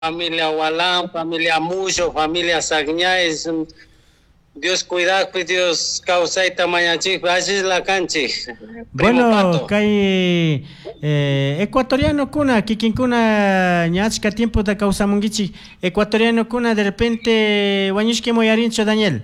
familia Walán, familia Mucho, familia Sagñáez. Dios cuida, pues Dios causa y tamañachi, así es la canchi. Bueno, kay ecuatoriano kuna, kikin kuna ñachka tiempo da causa mungichi. Ecuatoriano kuna de repente wañushke moyarincho Daniel.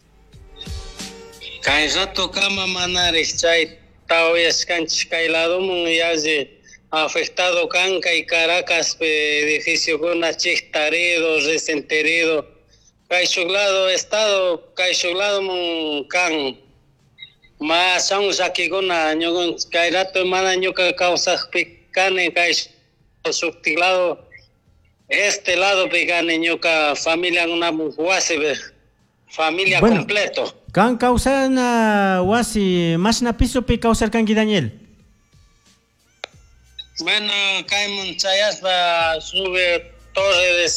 Kay rato kama manares chay tao es canchi kay lado mun yaje afectado Canca y Caracas, edificio kuna chistaredo, resenterido. Caixuglado estado, caixuglado mun can. Mas son aquí con año con cairato mana año que causa picane caish subtilado este lado picane ñoca familia una huase familia bueno, completo. Can causa na huasi más na piso pi causar canqui Daniel. Bueno, caimon chayas va sube torre de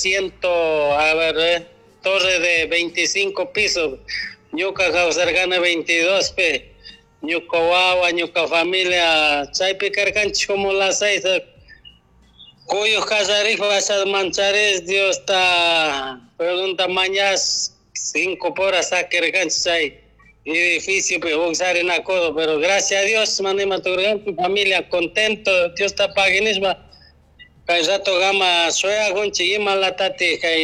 torre de 25 pisos, ñuca causar gana 22 pe, ñuca guagua, ñuca familia, chay picar canchi como las 6, cuyo casarijo vas a manchares, Dios está, pregunta mañana 5 horas sacar canchi chay, edificio pe usar en acodo, pero gracias a Dios, manima tu familia contento, Dios está paganismo. Kay rato gama soya gonchi ima latati kay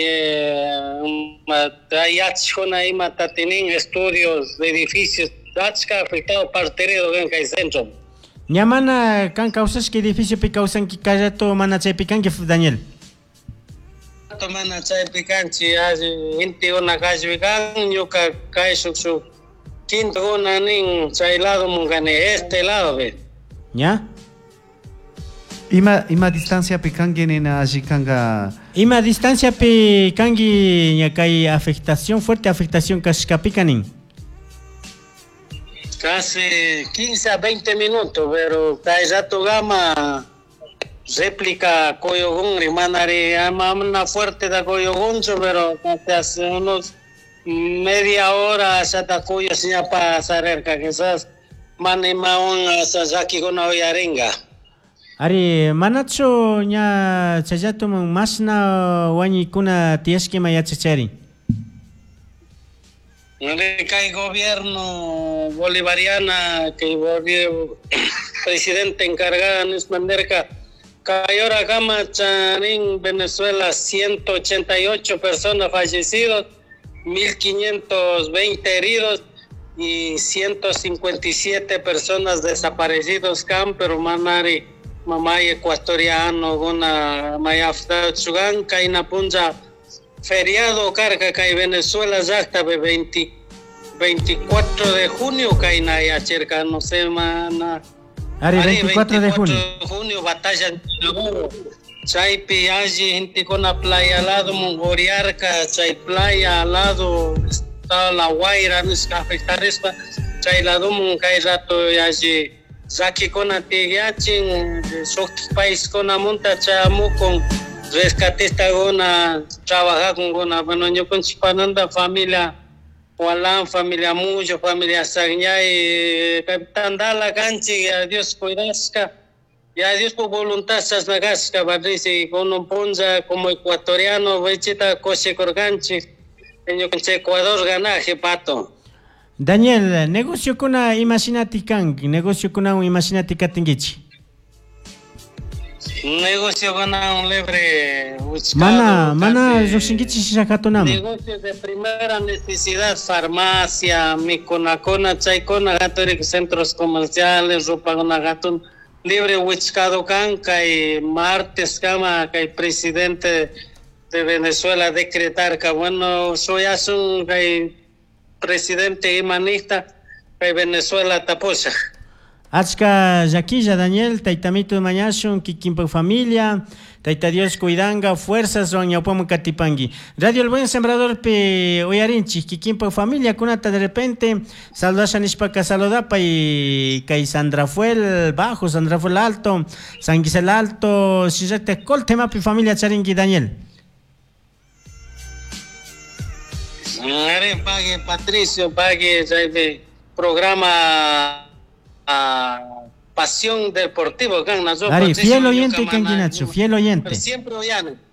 ayachona ima tatinin estudios de edificios achka afectado parterero gen kay centro. Ñamana kan causas que edificio pi causan ki kay rato mana chay pican que Daniel. Rato mana chay pican chi inti una kay pican yo kay su quinto una nin chay lado mungane este lado ve. ¿Ya? Ima distancia picangi nena ajikanga. Ima distancia picangi ñakay afectación fuerte afectación kashkapicanin. Casi 15 a 20 minutos, pero kay rato gama réplica Coyogun, rimanari amamna fuerte da Coyogun, pero hace unos media hora hasta Coyo seña para saber que quizás manima un sasaki con oyarenga. Ari manacho nya chayato masna wani kuna tieski maya chachari. Hay gobierno bolivariana que presidente encargada en Manderca. Cayora Gama Charín, Venezuela, 188 personas fallecidos, 1.520 heridos y 157 personas desaparecidos. Pero manari mamá ecuatoriano guna mayafta chugan kaina punja feriado carga kai Venezuela ya hasta 24 de junio kaina ya cerca no sé mana Ari 24 de junio batalla chay piaji gente con la playa al lado Mongoriarca chay playa al lado está la Guaira nos afectar esta chay lado kai rato yaji Zaki con Antigachin, Soki país con Amonta Chamu con rescatista gona trabajar con gona, bueno yo con Chipananda familia Walán, familia Mucho, familia Sagñay, Capitán Dala Ganchi, a Dios cuidasca, y a Dios por voluntad Sasnagasca, Badrisi, con un ponza como ecuatoriano, Vechita Coche Corganchi, en yo con Ecuador ganaje pato. Daniel, negocio kuna imaginati kang, negocio kuna imaginati katingichi. Negocio kuna un libre mana joshingichi shakatonam. Negocios de primera necesidad, farmacia, miconacona, chaicona, gatoric, centros comerciales, ropa gona gatun, libre huichcado canca y martes cama que el presidente de Venezuela decretar que bueno, soy un presidente imanista de Venezuela taposa. Achka Yaquilla Daniel, Taitamito Mañashun, Kikimpo familia, Taita Dios cuidanga, fuerzas son Yaupamo Catipangi. Radio El Buen Sembrador pe Oyarinchi, Kikimpo familia, Kunata de repente, saludas a Nishpaka Salodapa y Kai Sandra Fuel Bajo, Sandra Fuel Alto, San Gisel Alto, Sijate Col tema pe familia Charingi Daniel. Pague Patricio, pague programa Pasión Deportivo. Ari, fiel oyente, Kanginacho, fiel oyente. Siempre oyan.